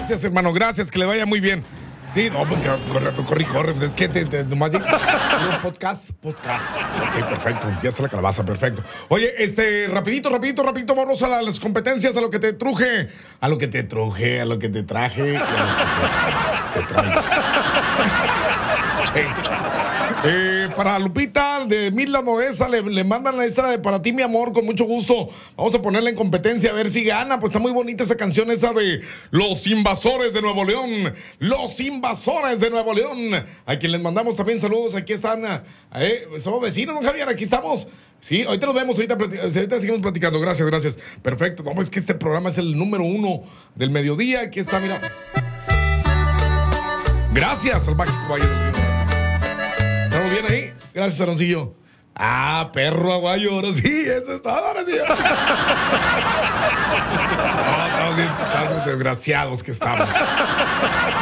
Gracias, hermano, gracias, que le vaya muy bien. Sí, no, pues corre. Es que nomás podcast. Ok, perfecto. Ya está la calabaza, perfecto. Oye, rapidito, vamos a las competencias, a lo que te truje, a lo que te traje y a lo que te traigo. Para Lupita de Midland Odessa le mandan la extra de Para ti, mi amor, con mucho gusto. Vamos a ponerla en competencia a ver si gana. Pues está muy bonita esa canción, esa de Los Invasores de Nuevo León. Los Invasores de Nuevo León. A quien les mandamos también saludos. Aquí están. Somos vecinos, don Javier. Aquí estamos. Sí, ahorita nos vemos. Ahorita seguimos platicando. Gracias. Perfecto. No, es que este programa es el número 1 del mediodía. Aquí está, mira. Gracias al mágico Valle del Río. ¿Estamos bien ahí? Gracias, Aroncillo. Perro aguayo, ahora sí, eso es todo, ahora sí. No, estamos bien, desgraciados que estamos.